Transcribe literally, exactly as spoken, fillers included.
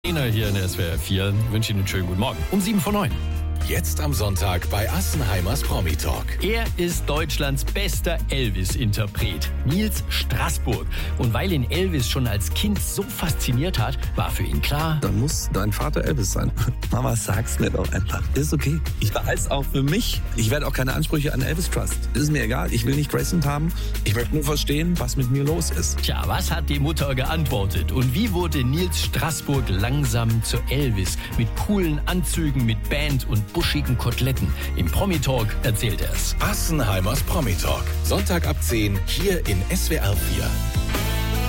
Hier in der S W R vier. Ich wünsche Ihnen einen schönen guten Morgen. Um sieben vor neun. Jetzt am Sonntag bei Assenheimers Promi Talk. Er ist Deutschlands bester Elvis-Interpret, Nils Straßburg. Und weil ihn Elvis schon als Kind so fasziniert hat, war für ihn klar: Dann muss dein Vater Elvis sein. Mama, sag's mir doch einfach. Ist okay. Ich behalte es auch für mich. Ich werde auch keine Ansprüche an Elvis Trust. Ist mir egal. Ich will nicht Graceland haben. Ich möchte nur verstehen, was mit mir los ist. Tja, was hat die Mutter geantwortet? Und wie wurde Nils Straßburg langsam zu Elvis? Mit coolen Anzügen, mit Band und buschigen Koteletten. Im Promi-Talk erzählt er's. Assenheimers Promi Talk. Sonntag ab zehn hier in S W R vier.